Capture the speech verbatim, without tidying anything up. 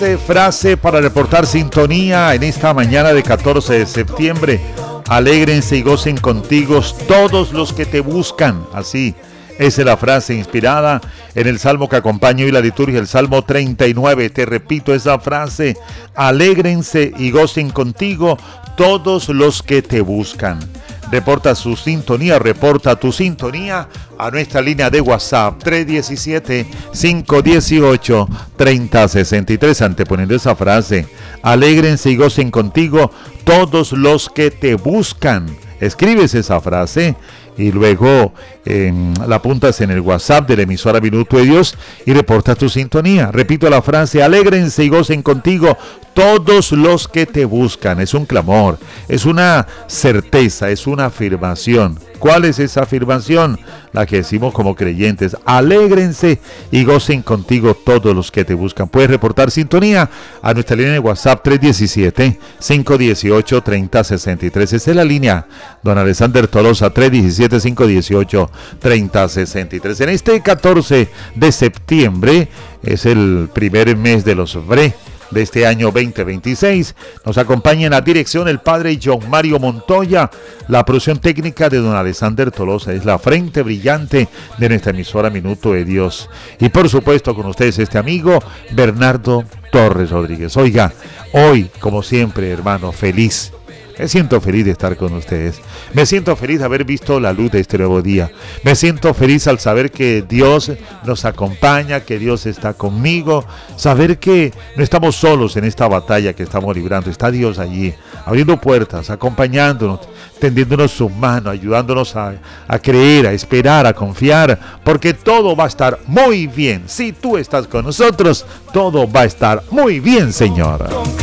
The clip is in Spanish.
Frase para reportar sintonía en esta mañana de catorce de septiembre. Alégrense y gocen contigo todos los que te buscan. Así, esa es la frase inspirada en el salmo que acompaña hoy la liturgia, el Salmo treinta y nueve. Te repito esa frase: alégrense y gocen contigo todos los que te buscan. Reporta su sintonía, reporta tu sintonía a nuestra línea de WhatsApp tres uno siete, cinco uno ocho, tres cero seis tres, anteponiendo esa frase: alégrense y gocen contigo todos los que te buscan. Escribes esa frase y luego eh, la apuntas en el WhatsApp de la emisora Minuto de Dios y reportas tu sintonía. Repito la frase: alégrense y gocen contigo todos los que te buscan. Es un clamor, es una certeza, es una afirmación. ¿Cuál es esa afirmación? La que decimos como creyentes: alégrense y gocen contigo todos los que te buscan. Puedes reportar sintonía a nuestra línea de WhatsApp tres uno siete, cinco uno ocho, tres cero seis tres. Esa es la línea, don Alexander Tolosa, tres uno siete, cinco uno ocho, tres cero seis tres. En este catorce de septiembre, es el primer mes de los V R E de este año veinte veintiséis. Nos acompaña en la dirección el padre John Mario Montoya, la producción técnica de don Alexander Tolosa. Es la frente brillante de nuestra emisora Minuto de Dios. Y por supuesto con ustedes este amigo Bernardo Torres Rodríguez. Oiga, hoy como siempre, hermano, feliz. Me siento feliz de estar con ustedes. Me siento feliz de haber visto la luz de este nuevo día. Me siento feliz al saber que Dios nos acompaña, que Dios está conmigo. Saber que no estamos solos en esta batalla que estamos librando. Está Dios allí, abriendo puertas, acompañándonos, tendiéndonos su mano, ayudándonos a, a creer, a esperar, a confiar. Porque todo va a estar muy bien. Si tú estás con nosotros, todo va a estar muy bien, Señor.